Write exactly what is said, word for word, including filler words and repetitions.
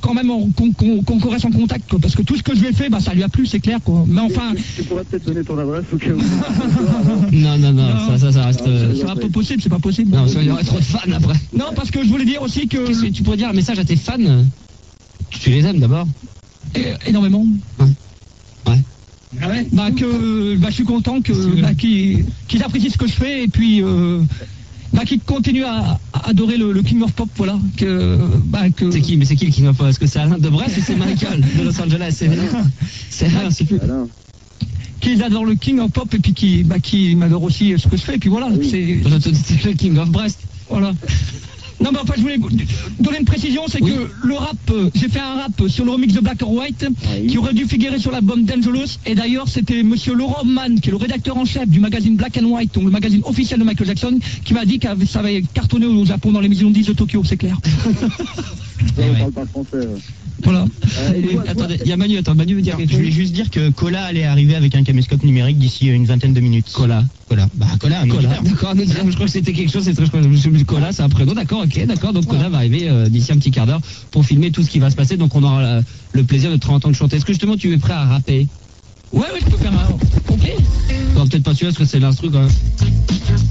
quand même en- qu'on qu'on- qu'on reste en contact, quoi, parce que tout ce que je lui ai fait, bah, ça lui a plu, c'est clair, quoi. Mais enfin, Tu pourrais peut-être donner ton adresse au cas où. Non, non, non, Non. ça, ça, ça reste. euh, c'est un peu possible, c'est pas possible. Non, ça, il y aurait trop de fans après. Non, parce que je voulais dire aussi que Qu'est-ce que tu pourrais dire un message à tes fans? Tu, tu les aimes d'abord? É- énormément. Ouais. Ah ouais bah que bah, je suis content que bah, qu'ils qu'ils apprécient ce que je fais et puis euh, bah, qu'ils continuent à, à adorer le, le King of Pop, voilà. Que bah que C'est qui? Mais c'est qui le King of Pop? Est-ce que c'est Alain de Brest ou c'est Michael de Los Angeles? C'est c'est rien, c'est plus. Alain. qu'ils adorent le King of Pop et puis qui bah qui m'adorent aussi ce que je fais et puis voilà. C'est C'est le King of Brest. voilà. Non, mais enfin, je voulais donner une précision, c'est Oui. que le rap, euh, j'ai fait un rap sur le remix de Black or White, Oui. qui aurait dû figurer sur l'album Dangerous, et d'ailleurs, c'était monsieur Laurent Mann, qui est le rédacteur en chef du magazine Black and White, donc le magazine officiel de Michael Jackson, qui m'a dit que ça avait cartonné au Japon dans les millions de dix de Tokyo, c'est clair. On ouais. parle pas français. euh. Voilà. Euh, et Et- toi- Attendez, il y a Manu, attends, Manu veut dire quelque Je voulais chose. juste dire que Cola allait arriver avec un caméscope numérique d'ici une vingtaine de minutes. Cola. Cola. Bah, Cola, un Cola, auditeur. d'accord, un auditeur. Je crois que c'était quelque chose, c'est très, je crois que je me suis dit, Cola, c'est un prénom, d'accord, ok, d'accord, donc Cola va arriver euh, d'ici un petit quart d'heure pour filmer tout ce qui va se passer, donc on aura euh, le plaisir de te entendre chanter. Est-ce que justement tu es prêt à rapper? Ouais, ouais, je peux faire un. Ok. Non, peut-être pas celui-là, parce que c'est l'instru quand même.